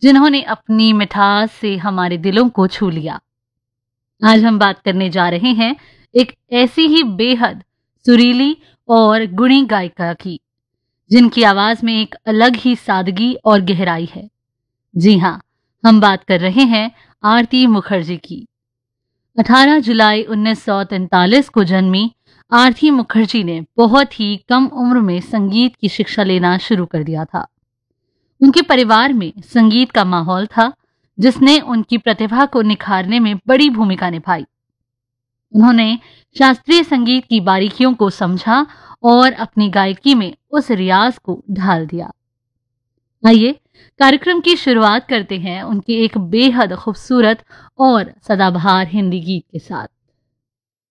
जिन्होंने अपनी मिठास से हमारे दिलों को छू लिया। आज हम बात करने जा रहे हैं एक ऐसी ही बेहद सुरीली और गुणी गायिका की, जिनकी आवाज में एक अलग ही सादगी और गहराई है। जी हाँ, हम बात कर रहे हैं आरती मुखर्जी की। 18 जुलाई 1943 को जन्मी आरती मुखर्जी ने बहुत ही कम उम्र में संगीत की शिक्षा लेना शुरू कर दिया था। उनके परिवार में संगीत का माहौल था, जिसने उनकी प्रतिभा को निखारने में बड़ी भूमिका निभाई। उन्होंने शास्त्रीय संगीत की बारीकियों को समझा और अपनी गायकी में उस रियाज को ढाल दिया। आइए कार्यक्रम की शुरुआत करते हैं उनके एक बेहद खूबसूरत और सदाबहार हिंदी गीत के साथ।